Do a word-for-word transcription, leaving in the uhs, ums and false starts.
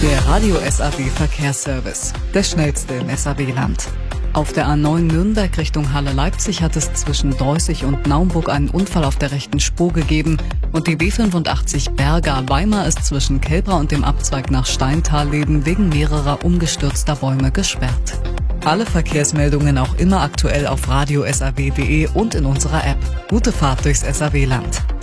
Der Radio S A W Verkehrsservice, der schnellste im S A W-Land. Auf der A neun Nürnberg Richtung Halle-Leipzig hat es zwischen Deußig und Naumburg einen Unfall auf der rechten Spur gegeben und die B fünfundachtzig Berga-Weimar ist zwischen Kelbra und dem Abzweig nach Steintalleben wegen mehrerer umgestürzter Bäume gesperrt. Alle Verkehrsmeldungen auch immer aktuell auf radio S A W punkt de und in unserer App. Gute Fahrt durchs S A W-Land.